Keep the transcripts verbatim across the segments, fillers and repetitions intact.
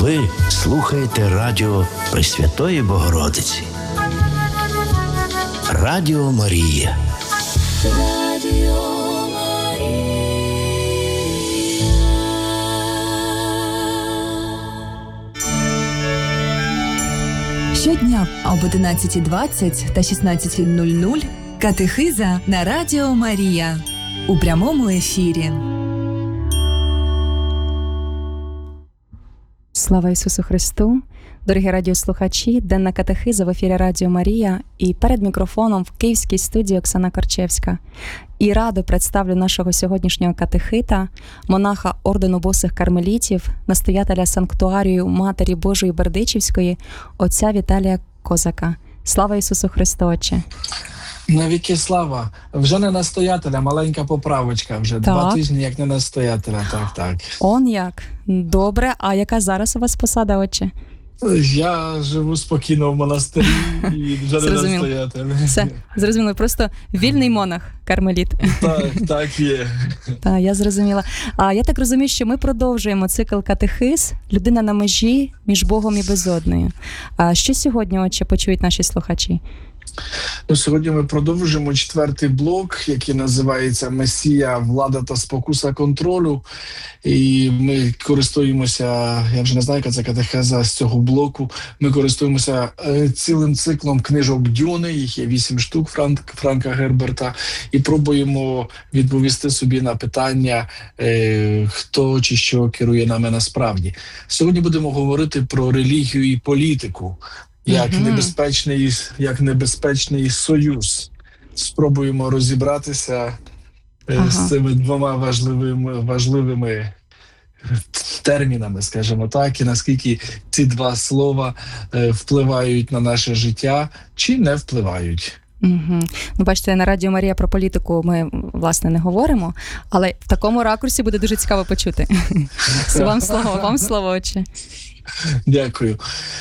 Ви слухаєте радіо Пресвятої Богородиці. Радіо Марія. Щодня об одинадцятій двадцять та шістнадцятій нуль нуль катехиза на Радіо Марія у прямому ефірі. Слава Ісусу Христу! Дорогі радіослухачі, денна катехиза в ефірі Радіо Марія, і перед мікрофоном в київській студії Оксана Корчевська. І радо представлю нашого сьогоднішнього катехита, монаха ордену босих кармелітів, настоятеля санктуарію Матері Божої Бердичівської, отця Віталія Козака. Слава Ісусу Христу, Отче! Навіки слава. Вже не настоятеля, маленька поправочка вже. Так. Два тижні як не настоятеля, так, так. Он як? Добре. А яка зараз у вас посада, Отче? Я живу спокійно в монастирі і вже не настоятель. Все, зрозуміло. Просто вільний монах, кармеліт. Так, так є. Так, я зрозуміла. А я так розумію, що ми продовжуємо цикл катехиз «Людина на межі між Богом і безоднею». А що сьогодні, Отче, почують наші слухачі? Ну, сьогодні ми продовжуємо четвертий блок, який називається «Месія, влада та спокуса контролю». І ми користуємося, я вже не знаю, яка це катехеза з цього блоку, ми користуємося е, цілим циклом книжок Дюни, їх є вісім штук Франк, Франка Герберта, і пробуємо відповісти собі на питання, е, хто чи що керує нами насправді. Сьогодні будемо говорити про релігію і політику. Як mm-hmm. небезпечний, як небезпечний союз. Спробуємо розібратися ага. з цими двома важливими, важливими термінами, скажімо так, і наскільки ці два слова впливають на наше життя чи не впливають. Угу. Ну, бачите, на Радіо Марія про політику ми, власне, не говоримо, але в такому ракурсі буде дуже цікаво почути. Вам слово, вам слово, Отче. Дякую.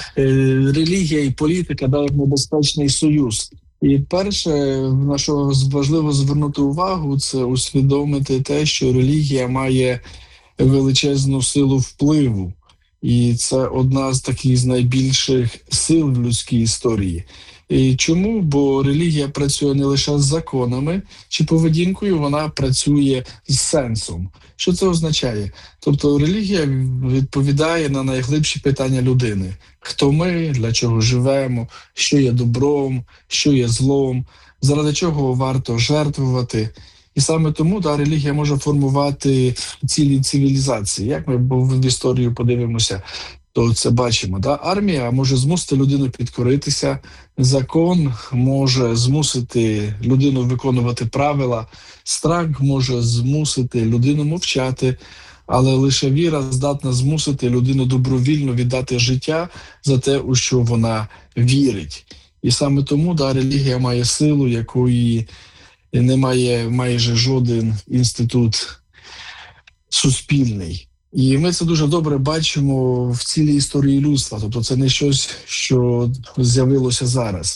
Релігія і політика дали небезпечний союз. І перше, на що важливо звернути увагу, це усвідомити те, що релігія має величезну силу впливу. І це одна з таких з найбільших сил в людській історії. І чому? Бо релігія працює не лише з законами чи поведінкою, вона працює з сенсом. Що це означає? Тобто релігія відповідає на найглибші питання людини. Хто ми, для чого живемо, що є добром, що є злом, заради чого варто жертвувати. І саме тому да, релігія може формувати цілі цивілізації. Як ми в історію подивимося, то це бачимо. Да? Армія може змусити людину підкоритися, закон може змусити людину виконувати правила, страх може змусити людину мовчати, але лише віра здатна змусити людину добровільно віддати життя за те, у що вона вірить. І саме тому да, релігія має силу, якої не має майже жоден інститут суспільний. І ми це дуже добре бачимо в цілій історії людства. Тобто це не щось, що з'явилося зараз.